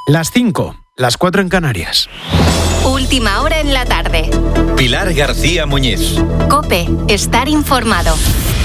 Las 5, las 4 en Canarias. Última hora en la tarde. Pilar García Muñiz. COPE, estar informado.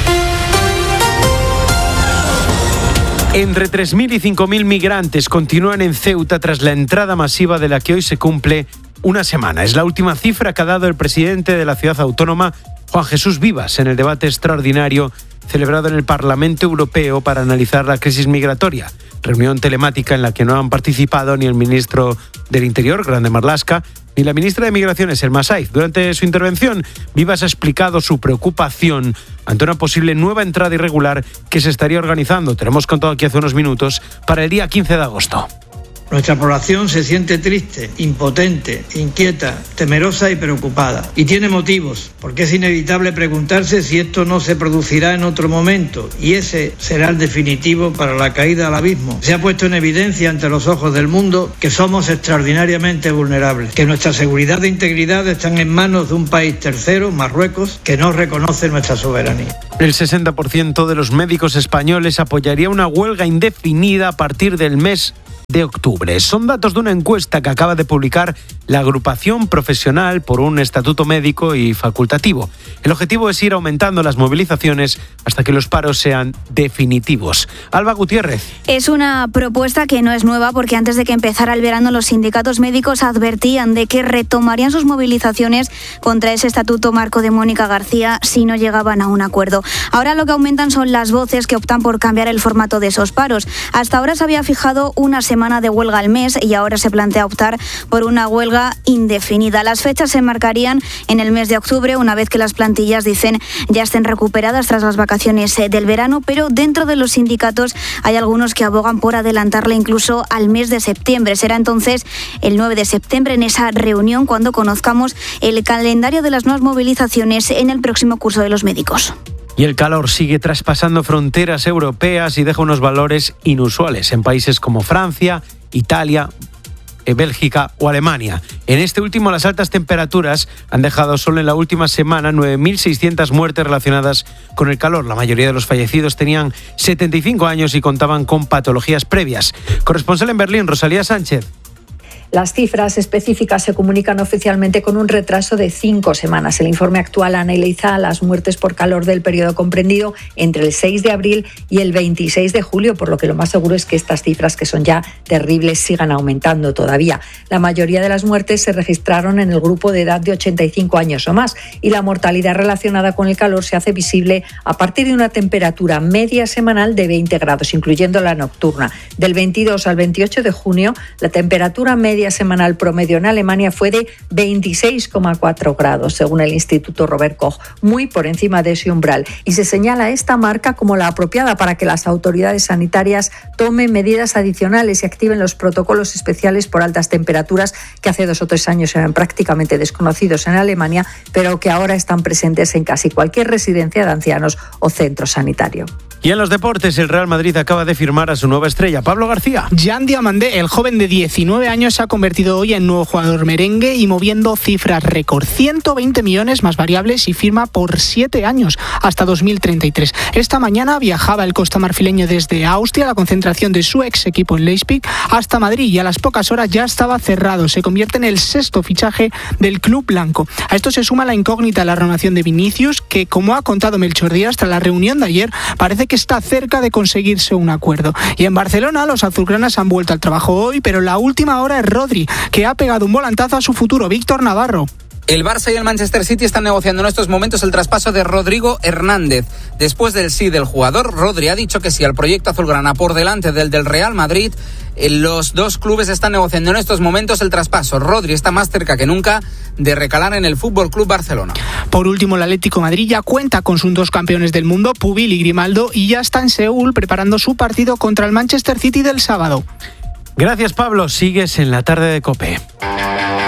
Entre 3.000 y 5.000 migrantes continúan en Ceuta tras la entrada masiva de la que hoy se cumple una semana. Es la última cifra que ha dado el presidente de la ciudad autónoma, Juan Jesús Vivas, en el debate extraordinario celebrado en el Parlamento Europeo para analizar la crisis migratoria. Reunión telemática en la que no han participado ni el ministro del Interior, Grande Marlaska, ni la ministra de Migraciones, Elma Saiz. Durante su intervención, Vivas ha explicado su preocupación ante una posible nueva entrada irregular que se estaría organizando, te lo hemos contado aquí hace unos minutos, para el día 15 de agosto. Nuestra población se siente triste, impotente, inquieta, temerosa y preocupada. Y tiene motivos, porque es inevitable preguntarse si esto no se producirá en otro momento, y ese será el definitivo para la caída al abismo. Se ha puesto en evidencia ante los ojos del mundo que somos extraordinariamente vulnerables, que nuestra seguridad e integridad están en manos de un país tercero, Marruecos, que no reconoce nuestra soberanía. El 60% de los médicos españoles apoyaría una huelga indefinida a partir del mes de octubre. Son datos de una encuesta que acaba de publicar la agrupación profesional por un estatuto médico y facultativo. El objetivo es ir aumentando las movilizaciones hasta que los paros sean definitivos. Alba Gutiérrez. Es una propuesta que no es nueva porque antes de que empezara el verano los sindicatos médicos advertían de que retomarían sus movilizaciones contra ese estatuto marco de Mónica García si no llegaban a un acuerdo. Ahora lo que aumentan son las voces que optan por cambiar el formato de esos paros. Hasta ahora se había fijado una semana de huelga al mes y ahora se plantea optar por una huelga indefinida. Las fechas se marcarían en el mes de octubre, una vez que las plantillas, dicen, ya estén recuperadas tras las vacaciones del verano, pero dentro de los sindicatos hay algunos que abogan por adelantarla incluso al mes de septiembre. Será entonces el 9 de septiembre en esa reunión cuando conozcamos el calendario de las nuevas movilizaciones en el próximo curso de los médicos. Y el calor sigue traspasando fronteras europeas y deja unos valores inusuales en países como Francia, Italia, Bélgica o Alemania. En este último, las altas temperaturas han dejado solo en la última semana 9.600 muertes relacionadas con el calor. La mayoría de los fallecidos tenían 75 años y contaban con patologías previas. Corresponsal en Berlín, Rosalía Sánchez. Las cifras específicas se comunican oficialmente con un retraso de 5 semanas. El informe actual analiza las muertes por calor del periodo comprendido entre el 6 de abril y el 26 de julio, por lo que lo más seguro es que estas cifras, que son ya terribles, sigan aumentando todavía. La mayoría de las muertes se registraron en el grupo de edad de 85 años o más y la mortalidad relacionada con el calor se hace visible a partir de una temperatura media semanal de 20 grados, incluyendo la nocturna. Del 22 al 28 de junio, la temperatura media semanal promedio en Alemania fue de 26,4 grados, según el Instituto Robert Koch, muy por encima de ese umbral. Y se señala esta marca como la apropiada para que las autoridades sanitarias tomen medidas adicionales y activen los protocolos especiales por altas temperaturas que hace 2 o 3 años eran prácticamente desconocidos en Alemania, pero que ahora están presentes en casi cualquier residencia de ancianos o centro sanitario. Y en los deportes, el Real Madrid acaba de firmar a su nueva estrella, Pablo García. Jan Diamandé, el joven de 19 años, se ha convertido hoy en nuevo jugador merengue y moviendo cifras récord. 120 millones más variables y firma por 7 años, hasta 2033. Esta mañana viajaba el costamarfileño desde Austria, la concentración de su ex equipo en Leipzig, hasta Madrid y a las pocas horas ya estaba cerrado. Se convierte en el 6º fichaje del club blanco. A esto se suma la incógnita de la renovación de Vinicius, que, como ha contado Melchor Díaz, tras la reunión de ayer, parece que está cerca de conseguirse un acuerdo. Y en Barcelona los azulgranas han vuelto al trabajo hoy, pero la última hora es Rodri, que ha pegado un volantazo a su futuro. Víctor Navarro. El Barça y el Manchester City están negociando en estos momentos el traspaso de Rodrigo Hernández. Después del sí del jugador, Rodri ha dicho que sí al proyecto azulgrana por delante del Real Madrid. Los dos clubes están negociando en estos momentos el traspaso. Rodri está más cerca que nunca de recalar en el Fútbol Club Barcelona. Por último, el Atlético de Madrid ya cuenta con sus 2 campeones del mundo, Pubil y Grimaldo, y ya está en Seúl preparando su partido contra el Manchester City del sábado. Gracias, Pablo. Sigues en la tarde de COPE.